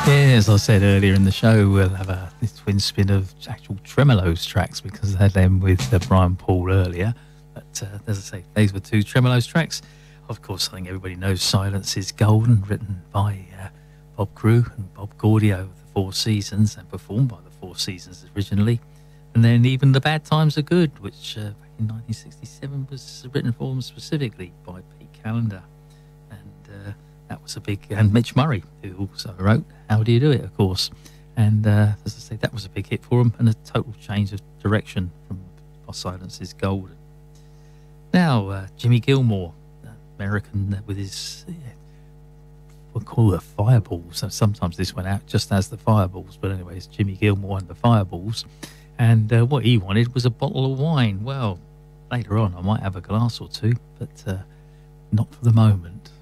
Yeah, as I said earlier in the show, we'll have a twin spin of actual Tremolos tracks because I had them with Brian Paul earlier. But as I say, these were two Tremolos tracks. Of course, I think everybody knows Silence is Golden, written by Bob Crewe and Bob Gaudio of the Four Seasons and performed by the Four Seasons originally. And then Even the Bad Times Are Good, which back in 1967 was written for them specifically by Pete Callender. And that was a big... And Mitch Murray, who also wrote How Do You Do It, of course. And as I say, that was a big hit for him and a total change of direction from Silence is Golden. Now, Jimmy Gilmore, American with his... we'll call it Fireballs. So sometimes this went out just as the Fireballs, but anyway, it's Jimmy Gilmore and the Fireballs. And what he wanted was a bottle of wine. Well, later on I might have a glass or two, but not for the moment.